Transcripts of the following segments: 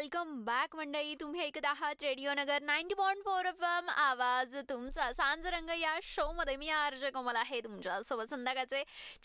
Welcome back मंडळी. तुम्ही ऐकत आहात रेडिओ नगर 90.4 FM. आवाज तुमचा. सांज रंग या शो मध्ये मी आरजे कोमल आहे तुमच्या सोबत. संध्याकाळचे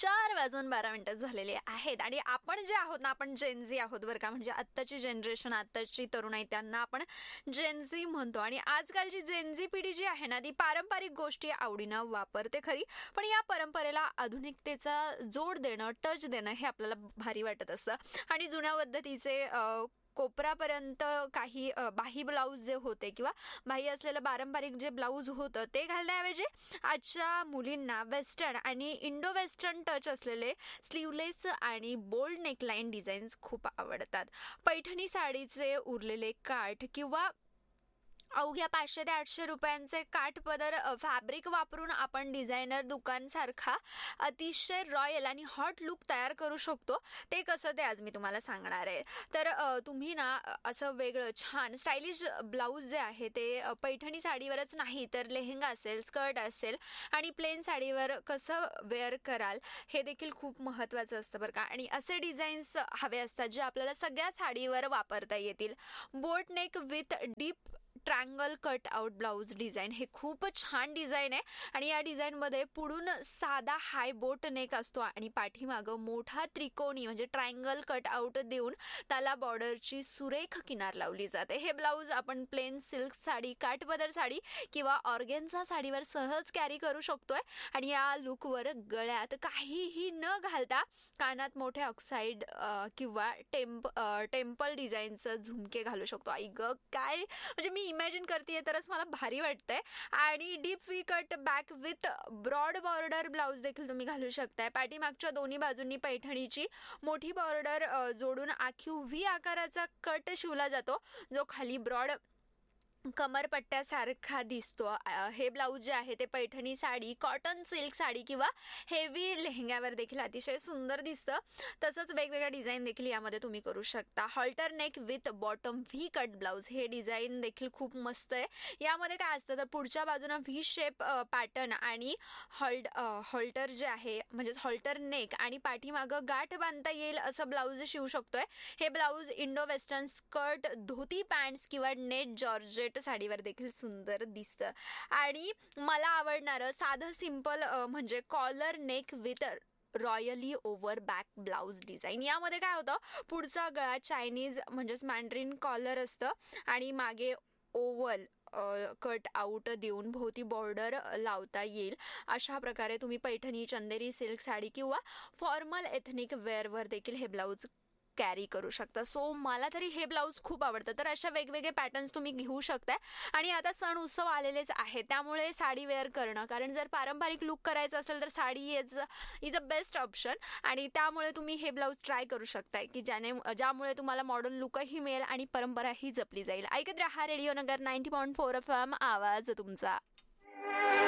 4:12 झालेले आहेत आणि आपण जे आहोत ना, आपण जेनझी आहोत बरं का. म्हणजे आत्ताची जनरेशन, आत्ताची तरुणाई, त्यांना आपण जेनझी म्हणतो. आणि आजकालची जेनझी पिढी जी आहे ना, ती पारंपरिक गोष्टी आवडीनं वापरते खरी, पण या परंपरेला आधुनिकतेचा जोड देणं, टच देणं हे आपल्याला भारी वाटत असतं. आणि जुन्या पद्धतीचे कोपरापर्यंत काही बाही ब्लाऊज जे होते किंवा बाही असलेलं पारंपरिक जे ब्लाऊज होतं ते घालण्याऐवजी आजच्या मुलींना वेस्टर्न आणि इंडो वेस्टर्न टच असलेले स्लीवलेस आणि बोल्ड नेकलाईन डिझाईन्स खूप आवडतात. पैठणी साडीचे उरलेले काठ किंवा अवघ्या 500 ते 800 रुपयांचे काठपदर फॅब्रिक वापरून आपण डिझायनर दुकानसारखा अतिशय रॉयल आणि हॉट लुक तयार करू शकतो. ते कसं ते आज मी तुम्हाला सांगणार आहे. तर तुम्ही ना असं वेगळं छान स्टायलिश ब्लाऊज जे आहे ते पैठणी साडीवरच नाही तर लेहेंगा असेल, स्कर्ट असेल आणि प्लेन साडीवर कसं वेअर कराल हे देखील खूप महत्त्वाचं असतं बरं का. आणि असे डिझाईन्स हवे असतात जे आपल्याला सगळ्या साडीवर वापरता येतील. बोट neck with deep triangle cut out blouse design हे खूपच छान डिझाईन आहे. आणि या डिझाईनमध्ये पुढून साधा हाय बोट नेक असतो आणि पाठीमागं मोठा त्रिकोणी म्हणजे ट्रायंगल कट आउट देऊन त्याला बॉर्डरची सुरेख किनार लावली जाते. हे ब्लाऊज आपण प्लेन सिल्क साडी, काठपदर साडी किंवा ऑर्गेन्झा साडीवर सहज कॅरी करू शकतोय. आणि या लुकवर गळ्यात काहीही न घालता कानात मोठे ऑक्साईड किंवा टेम्पल डिझाईनचं झुमके घालू शकतो. आई ग काय, म्हणजे मी इमॅजिन करते तरच मला भारी वाटतंय. आणि deep we cut back with broad border blouse देखील तुम्ही घालू शकताय. पाठीमागच्या दोन्ही बाजूंनी पैठणीची मोठी बॉर्डर जोडून आखीव व्ही आकाराचा कट शिवला जातो जो खाली ब्रॉड कमरपट्ट्यासारखा दिसतो. हे ब्लाऊज जे आहे ते पैठणी साडी, कॉटन सिल्क साडी किंवा हेवी लेहंग्यावर देखील अतिशय सुंदर दिसतं. तसंच वेगवेगळ्या डिझाईन देखील यामध्ये तुम्ही करू शकता. Halter neck with bottom V cut blouse हे डिझाईन देखील खूप मस्त आहे. यामध्ये काय असतं तर पुढच्या बाजूनं व्ही शेप पॅटर्न आणि हॉल्टर जे आहे म्हणजेच हॉल्टर नेक आणि पाठीमागं गाठ बांधता येईल असं ब्लाऊज शिवू शकतोय. हे ब्लाऊज इंडो वेस्टर्न स्कर्ट, धोती पॅन्ट्स किंवा नेट जॉर्जेट साडीवर देखील सुंदर दिसतं. आणि मला आवडणारं साधं सिंपल म्हणजे collar neck with royally over back blouse design. यामध्ये काय होतं, पुढचा गळा चायनीज म्हणजेच मॅन्ड्रिन कॉलर असतं आणि मागे ओव्हल कट आउट देऊन भोवती बॉर्डर लावता येईल. अशा प्रकारे तुम्ही पैठणी, चंदेरी सिल्क साडी किंवा फॉर्मल एथनिक वेअरवर देखील हे ब्लाऊज कॅरी करू शकता. सो मला तरी हे ब्लाऊज खूप आवडतं. तर अशा वेगवेगळे पॅटर्न्स तुम्ही घेऊ शकताय. आणि आता सण उत्सव आलेलेच आहे त्यामुळे साडी वेअर करणं, कारण जर पारंपरिक लुक करायचं असेल तर sari is a best option. आणि त्यामुळे तुम्ही हे ब्लाऊज ट्राय करू शकताय की ज्यामुळे तुम्हाला मॉडर्न लुकही मिळेल आणि परंपराही जपली जाईल. ऐकत राहा रेडिओ नगर 90.4 FM. आवाज तुमचा.